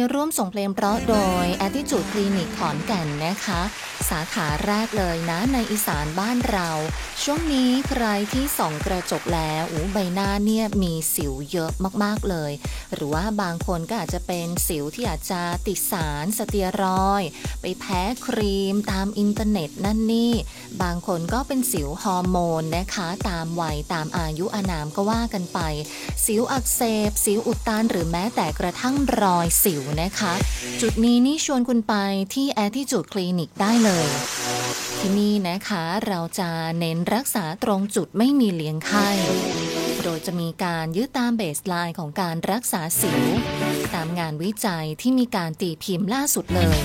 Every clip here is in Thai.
ร่วมส่งเพลงเพราะโดย Attitude Clinic ขอนแก่นนะคะสาขาแรกเลยนะในอีสานบ้านเราช่วงนี้ใครที่ส่องกระจกแล้วใบหน้าเนี่ยมีสิวเยอะมากๆเลยหรือว่าบางคนก็อาจจะเป็นสิวที่อาจจะติดสารสเตียรอยด์ไปแพ้ครีมตามอินเทอร์เน็ตนั่นนี่บางคนก็เป็นสิวฮอร์โมนนะคะตามวัยตามอายุอานามก็ว่ากันไปสิวอักเสบสิวอุดตันหรือแม้แต่กระทั่งรอยสิวนะคะจุดนี้นี่ชวนคุณไปที่ Attitude Clinic ได้เลยที่นี่นะคะเราจะเน้นรักษาตรงจุดไม่มีเลี้ยงไข้โดยจะมีการยึดตามเบสไลน์ของการรักษาสิวตามงานวิจัยที่มีการตีพิมพ์ล่าสุดเลย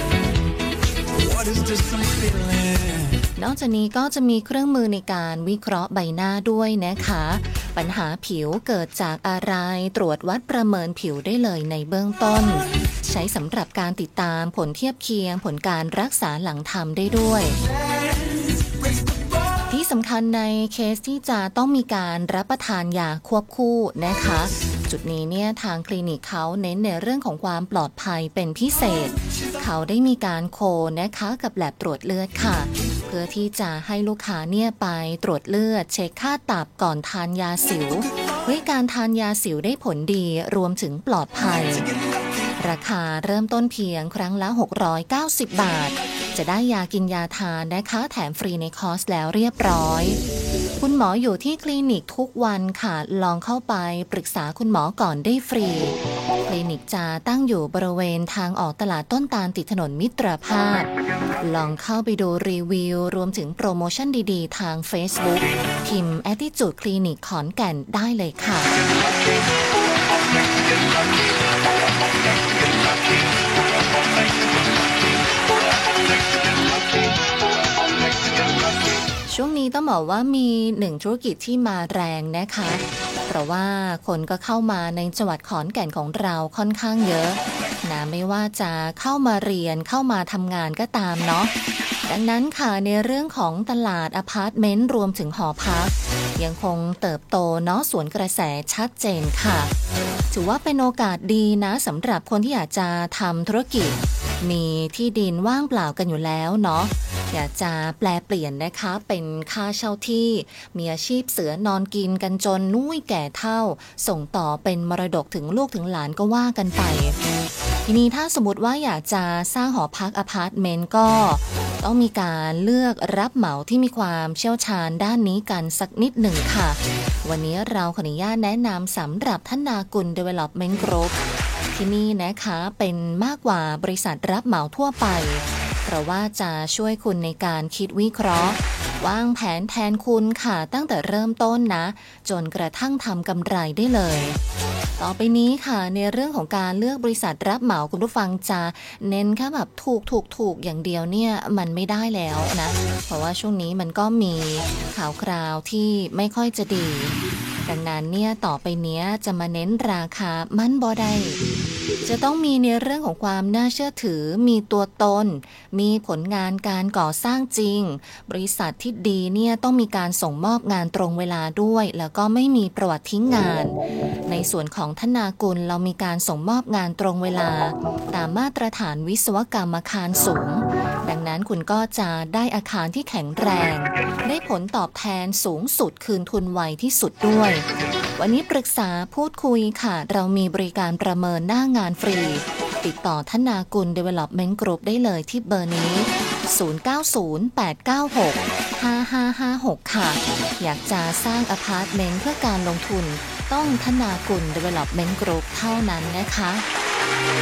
นอกจากนี้ก็จะมีเครื่องมือในการวิเคราะห์ใบหน้าด้วยนะคะปัญหาผิวเกิดจากอะไรตรวจวัดประเมินผิวได้เลยในเบื้องต้นใช้สำหรับการติดตามผลเทียบเคียงผลการรักษาหลังทำได้ด้วยที่สำคัญในเคสที่จะต้องมีการรับประทานยาควบคู่นะคะจุดนี้เนี่ยทางคลินิกเขาเน้นในเรื่องของความปลอดภัยเป็นพิเศษเขาได้มีการโคนะคะกับแลบตรวจเลือดค่ะเพื่อที่จะให้ลูกค้าเนี่ยไปตรวจเลือดเช็คค่าตับก่อนทานยาสิวเพื่อการทานยาสิวได้ผลดีรวมถึงปลอดภัยราคาเริ่มต้นเพียงครั้งละ690 บาทจะได้ยากินยาทานนะคะแถมฟรีในคอร์สแล้วเรียบร้อยคุณหมออยู่ที่คลินิกทุกวันค่ะลองเข้าไปปรึกษาคุณหมอก่อนได้ฟรีคลินิกจะตั้งอยู่บริเวณทางออกตลาดต้นตาลติดถนนมิตรภาพลองเข้าไปดูรีวิวรวมถึงโปรโมชั่นดีๆทาง Facebook พิมพ์ Attitude Clinic ขอนแก่นได้เลยค่ะช่วงนี้ต้องบอกว่ามีหนึ่งธุรกิจที่มาแรงนะคะเพราะว่าคนก็เข้ามาในจังหวัดขอนแก่นของเราค่อนข้างเยอะนะไม่ว่าจะเข้ามาเรียนเข้ามาทำงานก็ตามเนาะดังนั้นค่ะในเรื่องของตลาดอพาร์ตเมนต์รวมถึงหอพักยังคงเติบโตเนาะสวนกระแสชัดเจนค่ะถือว่าเป็นโอกาสดีนะสำหรับคนที่อยากจะทำธุรกิจมีที่ดินว่างเปล่ากันอยู่แล้วเนาะอยากจะแปลเปลี่ยนนะคะเป็นค่าเช่าที่มีอาชีพเสือนอนกินกันจนนุ่ยแก่เฒ่าส่งต่อเป็นมรดกถึงลูกถึงหลานก็ว่ากันไปทีนี้ถ้าสมมติว่าอยากจะสร้างหอพักอพาร์ตเมนต์ก็ต้องมีการเลือกรับเหมาที่มีความเชี่ยวชาญด้านนี้กันสักนิดหนึ่งค่ะวันนี้เราขออนุญาตแนะนำสำหรับธนากุล Development Group ที่นี่นะคะเป็นมากกว่าบริษัทรับเหมาทั่วไปเพราะว่าจะช่วยคุณในการคิดวิเคราะห์วางแผนแทนคุณค่ะตั้งแต่เริ่มต้นนะจนกระทั่งทำกำไรได้เลยต่อไปนี้ค่ะในเรื่องของการเลือกบริษัทรับเหมาคุณผู้ฟังจะเน้นแค่แบบถูกอย่างเดียวเนี่ยมันไม่ได้แล้วนะเพราะว่าช่วงนี้มันก็มีข่าวคราวที่ไม่ค่อยจะดีดังนั้นเนี่ยต่อไปเนี้ยจะมาเน้นราคามันบ่ได้จะต้องมีในเรื่องของความน่าเชื่อถือมีตัวตนมีผลงานการก่อสร้างจริงบริษัทที่ดีเนี่ยต้องมีการส่งมอบงานตรงเวลาด้วยแล้วก็ไม่มีประวัติทิ้งงานในส่วนของธนากุลเรามีการส่งมอบงานตรงเวลาตามมาตรฐานวิศวกรรมอาคารสูงดังนั้นคุณก็จะได้อาคารที่แข็งแรงได้ผลตอบแทนสูงสุดคืนทุนไวที่สุดด้วยวันนี้ปรึกษาพูดคุยค่ะเรามีบริการประเมินหน้างานฟรีติดต่อธนากุล Development Group ได้เลยที่เบอร์นี้0908965556ค่ะอยากจะสร้างอพาร์ตเมนต์เพื่อการลงทุนต้องธนากุล Development Group เท่านั้นนะคะ